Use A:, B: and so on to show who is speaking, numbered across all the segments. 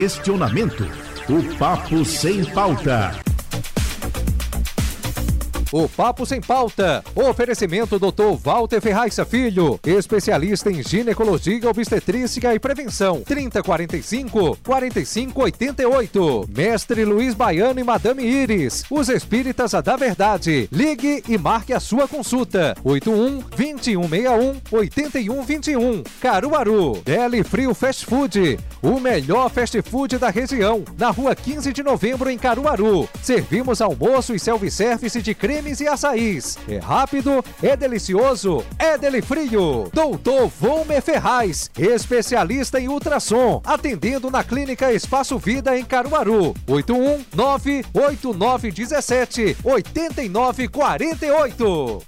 A: Questionamento. O Papo Sem Pauta.
B: O Papo Sem Pauta. Oferecimento Dr. Walter Ferraz Filho, especialista em ginecologia, obstetrícia e prevenção. 3045-4588. Mestre Luiz Baiano e Madame Iris, os espíritas da verdade. Ligue e marque a sua consulta. 81-2161-8121. Caruaru. Deli Frio Fast Food, o melhor fast food da região. Na rua 15 de novembro, em Caruaru. Servimos almoço e self-service de creme e açaís. É rápido, é delicioso, é Deli Frio. Doutor Volmer Ferraz, especialista em ultrassom, atendendo na Clínica Espaço Vida em Caruaru. 819-8917-8948.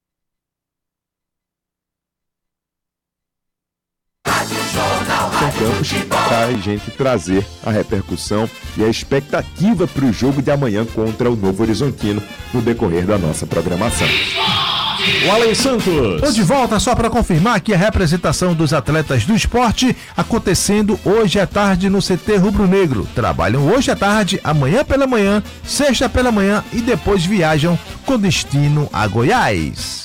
C: São Campos para a gente trazer a repercussão e a expectativa para o jogo de amanhã contra o Novo Horizontino no decorrer da nossa programação.
A: O Alen Santos.
D: Estou de volta só para confirmar aqui a representação dos atletas do esporte acontecendo hoje à tarde no CT Rubro Negro. Trabalham hoje à tarde, amanhã pela manhã, sexta pela manhã e depois viajam com destino a Goiás.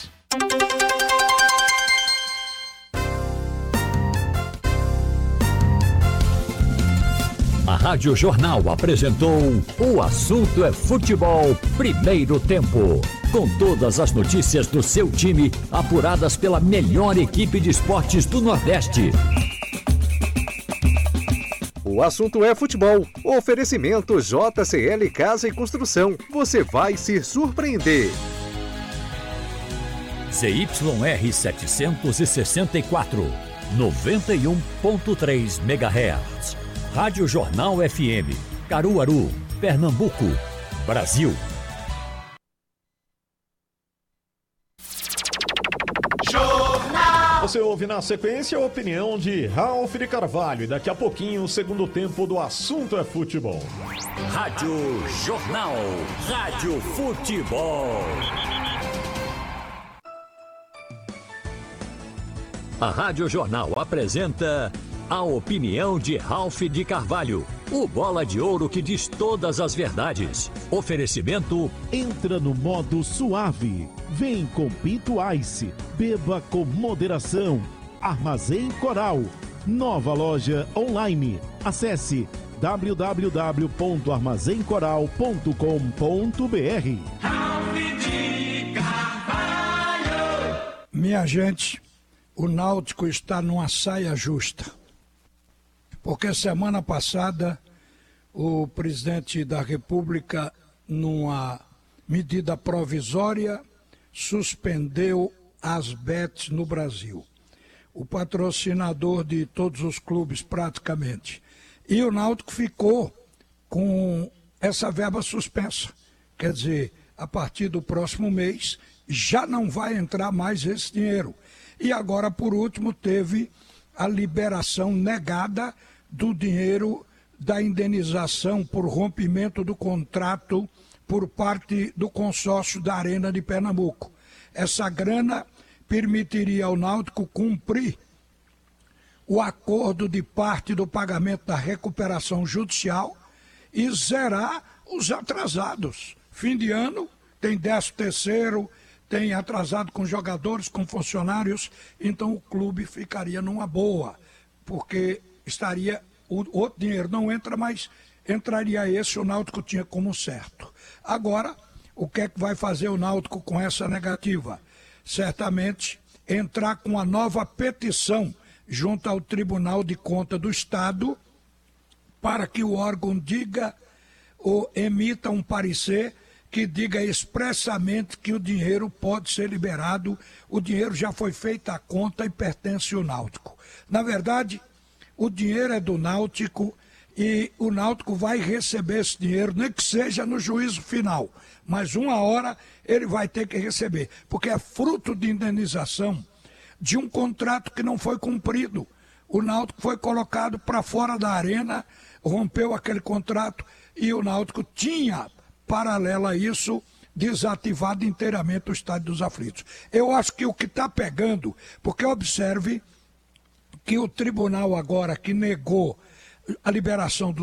E: A Rádio Jornal apresentou O Assunto é Futebol, primeiro tempo. Com todas as notícias do seu time, apuradas pela melhor equipe de esportes do Nordeste.
B: O assunto é futebol. Oferecimento JCL Casa e Construção. Você vai se surpreender.
E: ZYR 764, 91.3 MHz. Rádio Jornal FM, Caruaru, Pernambuco, Brasil.
A: Você ouve na sequência a opinião de Ralf de Carvalho e daqui a pouquinho o segundo tempo do Assunto é Futebol.
E: Rádio Jornal, Rádio Futebol. A Rádio Jornal apresenta a opinião de Ralf de Carvalho, o bola de ouro que diz todas as verdades. Oferecimento:
F: entra no modo suave. Vem com Pinto Ice. Beba com moderação. Armazém Coral. Nova loja online. Acesse www.armazencoral.com.br.
G: Ralf de Carvalho.
H: Minha gente, o Náutico está numa saia justa. Porque semana passada o presidente da República, numa medida provisória, suspendeu as bets no Brasil. O patrocinador de todos os clubes praticamente. E o Náutico ficou com essa verba suspensa. Quer dizer, a partir do próximo mês já não vai entrar mais esse dinheiro. E agora, por último, teve a liberação negada do dinheiro da indenização por rompimento do contrato por parte do consórcio da Arena de Pernambuco. Essa grana permitiria ao Náutico cumprir o acordo de parte do pagamento da recuperação judicial e zerar os atrasados. Fim de ano, tem 13º, tem atrasado com jogadores, com funcionários, então o clube ficaria numa boa, porque estaria, o outro dinheiro não entra, mas entraria esse, o Náutico tinha como certo. Agora, o que é que vai fazer o Náutico com essa negativa? Certamente entrar com a nova petição junto ao Tribunal de Contas do Estado para que o órgão diga ou emita um parecer que diga expressamente que o dinheiro pode ser liberado, o dinheiro já foi feito à conta e pertence ao Náutico. Na verdade, o dinheiro é do Náutico e o Náutico vai receber esse dinheiro, nem que seja no juízo final, mas uma hora ele vai ter que receber, porque é fruto de indenização de um contrato que não foi cumprido. O Náutico foi colocado para fora da arena, rompeu aquele contrato e o Náutico tinha, paralelo a isso, desativado inteiramente o Estádio dos Aflitos. Eu acho que o que está pegando, porque observe que o tribunal agora que negou a liberação do